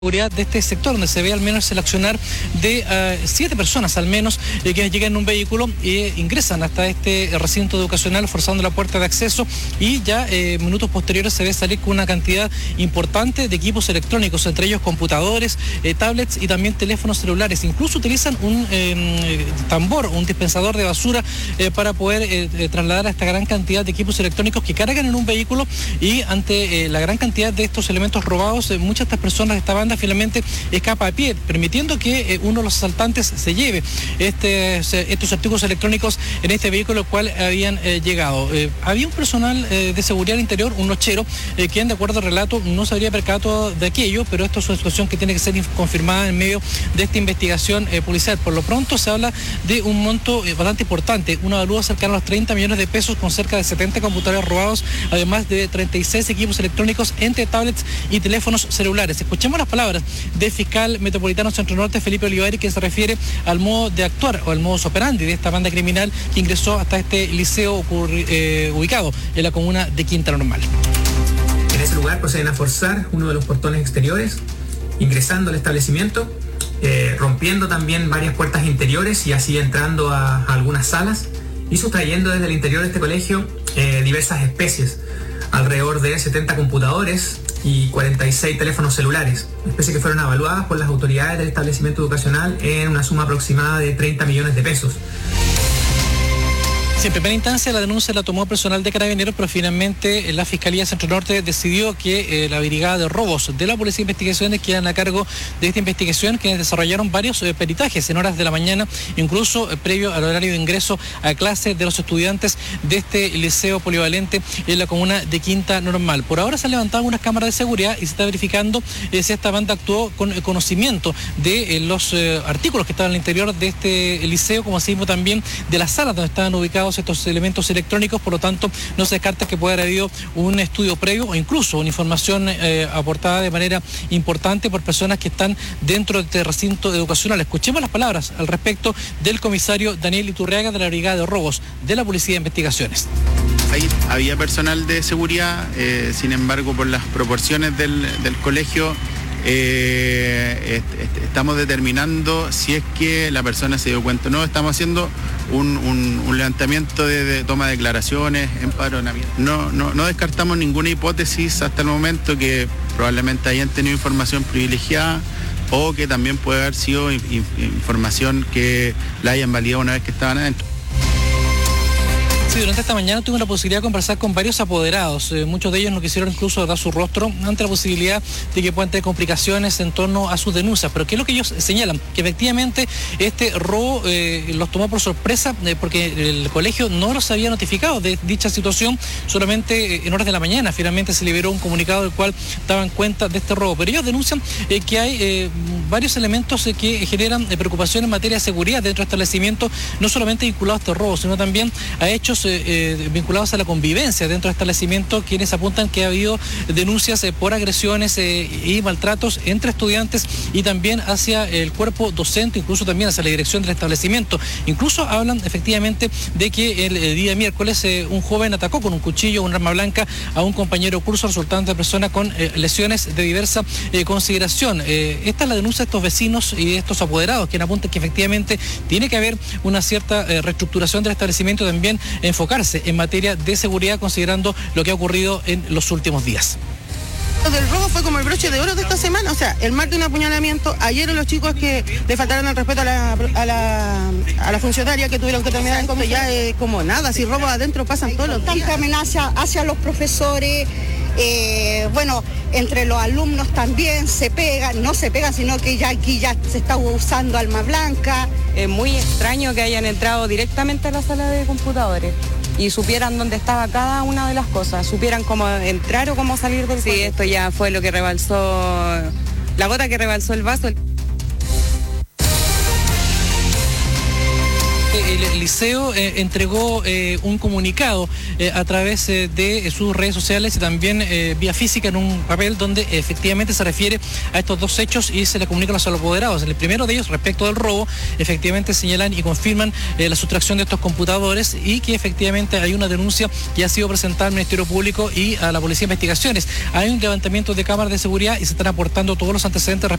seguridad de este sector, donde se ve al menos el accionar de 7 personas al menos que llegan en un vehículo e ingresan hasta este recinto educacional forzando la puerta de acceso, y ya minutos posteriores se ve salir con una cantidad importante de equipos electrónicos, entre ellos computadores, tablets y también teléfonos celulares. Incluso utilizan un tambor, un dispensador de basura para poder trasladar a esta gran cantidad de equipos electrónicos que cargan en un vehículo, y ante la gran cantidad de estos elementos robados, muchas de estas personas de esta banda finalmente escapa a pie, permitiendo que uno de los asaltantes se lleve estos artículos electrónicos en este vehículo al cual habían llegado. Había un personal de seguridad al interior, un nochero, quien de acuerdo al relato no se habría percatado de aquello, pero esto es una situación que tiene que ser confirmada en medio de esta investigación policial. Por lo pronto se habla de un monto bastante importante, una avalúa cercana a los 30 millones de pesos, con cerca de 70 computadores robados, además de 36 equipos electrónicos entre tablets y teléfonos celulares. Escuchemos las palabras del fiscal metropolitano Centro Norte, Felipe Olivari, que se refiere al modo de actuar o al modus operandi de esta banda criminal que ingresó hasta este liceo ubicado en la comuna de Quinta Normal. En ese lugar proceden a forzar uno de los portones exteriores, ingresando al establecimiento, rompiendo también varias puertas interiores y así entrando a algunas salas y sustrayendo desde el interior de este colegio diversas especies, alrededor de 70 computadores y 46 teléfonos celulares, especies que fueron evaluadas por las autoridades del establecimiento educacional en una suma aproximada de 30 millones de pesos. Sí, en primera instancia la denuncia la tomó personal de Carabineros, pero finalmente la Fiscalía Centro Norte decidió que la Brigada de Robos de la Policía de Investigaciones quedan a cargo de esta investigación, que desarrollaron varios peritajes en horas de la mañana, incluso previo al horario de ingreso a clase de los estudiantes de este liceo polivalente en la comuna de Quinta Normal. Por ahora se han levantado unas cámaras de seguridad y se está verificando si esta banda actuó con conocimiento de los artículos que estaban al interior de este liceo, como así mismo también de las salas donde estaban ubicados estos elementos electrónicos. Por lo tanto, no se descarta que pueda haber habido un estudio previo o incluso una información aportada de manera importante por personas que están dentro de este recinto educacional. Escuchemos las palabras al respecto del comisario Daniel Iturriaga de la Brigada de Robos de la Policía de Investigaciones. Ahí había personal de seguridad, sin embargo, por las proporciones del colegio, estamos determinando si es que la persona se dio cuenta. No, estamos haciendo un levantamiento de toma de declaraciones, empadronamiento. No descartamos ninguna hipótesis hasta el momento, que probablemente hayan tenido información privilegiada o que también puede haber sido información que la hayan validado una vez que estaban adentro. Sí, durante esta mañana tuve la posibilidad de conversar con varios apoderados. Muchos de ellos no quisieron incluso dar su rostro ante la posibilidad de que puedan tener complicaciones en torno a sus denuncias. Pero ¿qué es lo que ellos señalan? Que efectivamente este robo los tomó por sorpresa, porque el colegio no los había notificado de dicha situación. Solamente en horas de la mañana finalmente se liberó un comunicado del cual daban cuenta de este robo. Pero ellos denuncian que hay varios elementos que generan preocupación en materia de seguridad dentro del establecimiento, no solamente vinculados a este robo, sino también a hechos vinculados a la convivencia dentro del establecimiento, quienes apuntan que ha habido denuncias por agresiones y maltratos entre estudiantes y también hacia el cuerpo docente, incluso también hacia la dirección del establecimiento. Incluso hablan efectivamente de que el día miércoles un joven atacó con un cuchillo, un arma blanca, a un compañero de curso, resultante de persona con lesiones de diversa consideración. Esta es la denuncia de estos vecinos y de estos apoderados, quienes apuntan que efectivamente tiene que haber una cierta reestructuración del establecimiento, también enfocarse en materia de seguridad, considerando lo que ha ocurrido en los últimos días. Del robo fue como el broche de oro de esta semana, o sea, el martes un apuñalamiento, ayer los chicos que le faltaron el respeto a la funcionaria que tuvieron que terminar en comisión, ya como nada, si robo adentro pasan todos los días. Tanta amenaza hacia los profesores, bueno, entre los alumnos también no se pegan, sino que ya aquí ya se está usando arma blanca. Es muy extraño que hayan entrado directamente a la sala de computadores y supieran dónde estaba cada una de las cosas, supieran cómo entrar o cómo salir del colegio. Sí, esto ya fue lo que rebalsó, la gota que rebalsó el vaso. el liceo entregó un comunicado a través de sus redes sociales y también vía física en un papel donde efectivamente se refiere a estos dos hechos y se le comunica a los apoderados. El primero de ellos, respecto del robo, efectivamente señalan y confirman la sustracción de estos computadores y que efectivamente hay una denuncia que ha sido presentada al Ministerio Público y a la Policía de Investigaciones. Hay un levantamiento de cámaras de seguridad y se están aportando todos los antecedentes